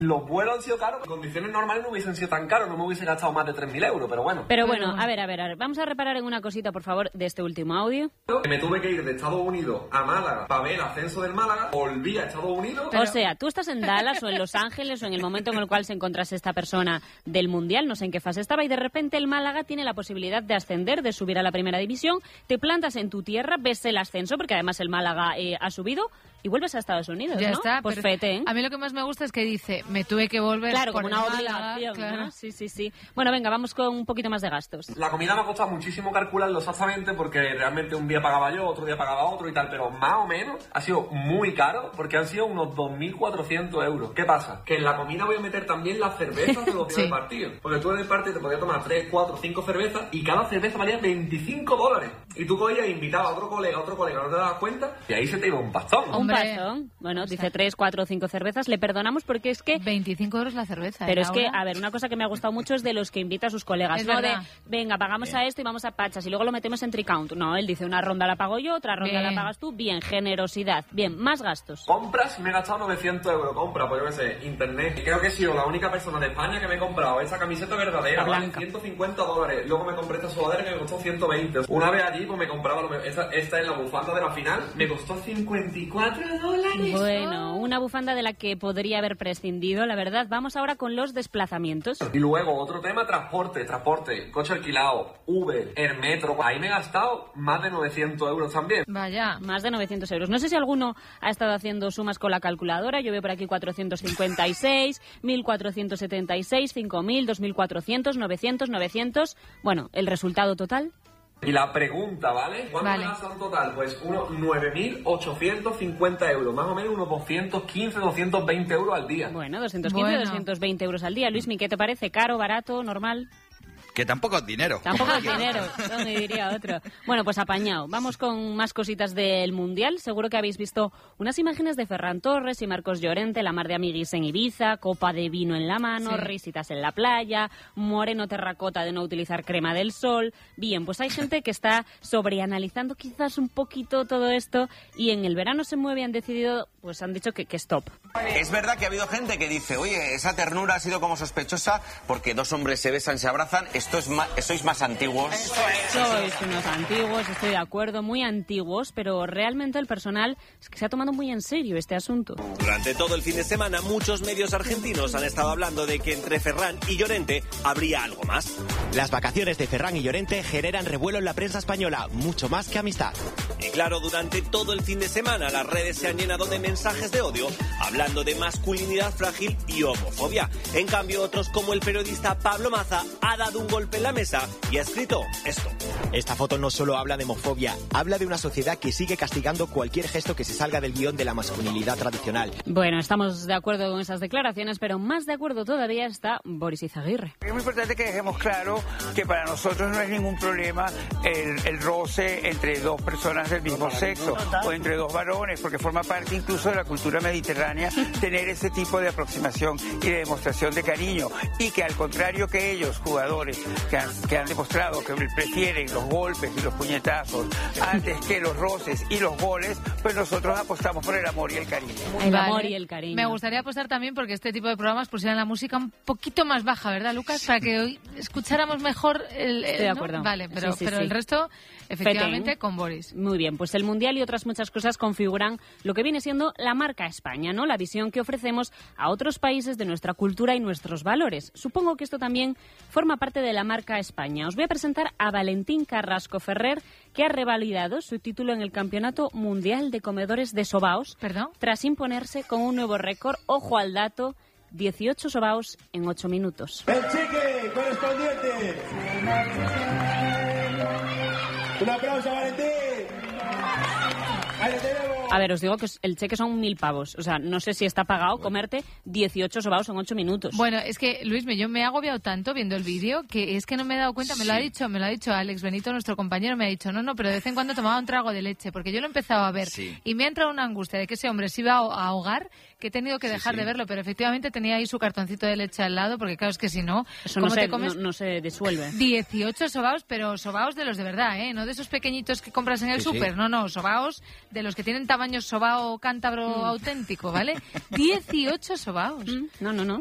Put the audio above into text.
Los vuelos han sido caros, en condiciones normales no hubiesen sido tan caros, no me hubiese gastado más de 3.000 euros, pero bueno. Pero bueno, a ver, vamos a reparar en una cosita, por favor, de este último audio. Me tuve que ir de Estados Unidos a Málaga para ver el ascenso del Málaga, volví a Estados Unidos... O sea, tú estás en Dallas o en Los Ángeles o en el momento en el cual se encontrase esta persona del Mundial, no sé en qué fase estaba, y de repente el Málaga tiene la posibilidad de ascender, de subir a la primera división, te plantas en tu tierra, ves el ascenso, porque además el Málaga ha subido, y vuelves a Estados Unidos, ya ¿no? Está, pues fete, ¿eh? A mí lo que más me gusta es que dice, me tuve que volver claro, por como una Málaga, obligación, claro. ¿no? Sí. Bueno, venga, vamos con un poquito más de gastos. La comida me ha costado muchísimo calcularlo exactamente porque realmente un día pagaba yo, otro día pagaba otro y tal, pero más o menos ha sido muy caro porque han sido unos 2.400 euros. ¿Qué pasa? Que en la comida voy a meter también las cervezas de los días del partido. Porque tú en el partido te podías tomar 3, 4, 5 cervezas y cada cerveza valía $25. Y tú cogías e invitabas a otro colega, no te dabas cuenta y ahí se te iba un pastón. Un pastón. Bueno, dice 3, 4 o 5 cervezas. Le perdonamos porque es que... 25 euros la cerveza. Pero es que, a ver, una cosa que me ha gustado mucho es de los que invita a sus colegas. Es no verdad. de, venga, pagamos a esto y vamos a Pachas y luego lo metemos en tricount. No, él dice, una ronda la pago yo, otra ronda la pagas tú. Bien, generosidad. Bien, más gastos. Compras, me he gastado 900 euros. Compra, pues yo qué sé, internet. Y creo que he sido la única persona de España que me he comprado esa camiseta verdadera. Vale, $150. Luego me compré esta sudadera que me costó 120. Una vez allí, pues me compraba esta es la bufanda de la final. Me costó $54. Bueno, una bufanda de la que podría haber prescindido, la verdad. Vamos ahora con los desplazamientos. Y luego, otro tema, transporte, coche alquilado, Uber, el metro. Ahí me he gastado más de 900 euros también. Vaya. Más de 900 euros. No sé si alguno ha estado haciendo sumas con la calculadora. Yo veo por aquí 456, 1.476, 5.000, 2.400, 900. Bueno, el resultado total... Y la pregunta, ¿vale? ¿Cuánto me gasta en total? Pues unos 9.850 euros, más o menos unos 215, 220 euros al día. Bueno, 215, 220 euros al día. Luismi, ¿qué te parece? ¿Caro, barato, normal? Que tampoco es dinero. Tampoco es dinero, no me diría otro. Bueno, pues apañado. Vamos con más cositas del Mundial. Seguro que habéis visto unas imágenes de Ferran Torres y Marcos Llorente, la mar de amiguis en Ibiza, copa de vino en la mano, risitas en la playa, moreno terracota de no utilizar crema del sol. Bien, pues hay gente que está sobreanalizando quizás un poquito todo esto y en el verano se mueve y han decidido, pues han dicho que stop. Es verdad que ha habido gente que dice, oye, esa ternura ha sido como sospechosa porque dos hombres se besan, se abrazan. Sois más antiguos. Sois unos antiguos, estoy de acuerdo, muy antiguos, pero realmente el personal es que se ha tomado muy en serio este asunto. Durante todo el fin de semana, muchos medios argentinos han estado hablando de que entre Ferran y Llorente habría algo más. Las vacaciones de Ferran y Llorente generan revuelo en la prensa española, mucho más que amistad. Y claro, durante todo el fin de semana las redes se han llenado de mensajes de odio, hablando de masculinidad frágil y homofobia. En cambio, otros como el periodista Pablo Maza ha dado un golpe en la mesa y ha escrito esto. Esta foto no solo habla de homofobia, habla de una sociedad que sigue castigando cualquier gesto que se salga del guión de la masculinidad tradicional. Bueno, estamos de acuerdo con esas declaraciones, pero más de acuerdo todavía está Boris Izaguirre. Es muy importante que dejemos claro que para nosotros no es ningún problema el roce entre dos personas del mismo sexo o entre dos varones, porque forma parte incluso de la cultura mediterránea tener ese tipo de aproximación y de demostración de cariño, y que al contrario que ellos, jugadores que han demostrado que prefieren los golpes y los puñetazos antes que los roces y los goles, pues nosotros apostamos por el amor y el cariño. El amor y el cariño. Me gustaría apostar también porque este tipo de programas pusieran la música un poquito más baja, ¿verdad, Lucas? Para que hoy escucháramos mejor Estoy de acuerdo. ¿no? Vale, pero Sí. el resto, efectivamente, con Boris. Muy bien, pues el Mundial y otras muchas cosas configuran lo que viene siendo la marca España, ¿no? La visión que ofrecemos a otros países de nuestra cultura y nuestros valores. Supongo que esto también forma parte de la marca España. Os voy a presentar a Valentín Carrasco Ferrer, que ha revalidado su título en el Campeonato Mundial de Comedores de Sobaos. ¿Perdón? Tras imponerse con un nuevo récord, ojo al dato, 18 sobaos en 8 minutos. El cheque correspondiente. Un aplauso a Valentín. Ahí lo tenemos. A ver, os digo que el cheque son 1.000 pavos. O sea, no sé si está pagado comerte 18 sobaos en 8 minutos. Bueno, es que, Luis, yo me he agobiado tanto viendo el vídeo que es que no me he dado cuenta. Me lo ha dicho Alex Benito, nuestro compañero, me ha dicho, no, pero de vez en cuando tomaba un trago de leche, porque yo lo he empezado a ver y me ha entrado una angustia de que ese hombre se iba a ahogar, que he tenido que dejar de verlo, pero efectivamente tenía ahí su cartoncito de leche al lado, porque claro, es que si no, eso ¿cómo no te comes? No se disuelve. 18 sobaos, pero sobaos de los de verdad, ¿eh? No de esos pequeñitos que compras en el súper, no, sobaos de los que tienen tamaño tamaño sobao cántabro auténtico, ¿vale? 18 sobaos. No.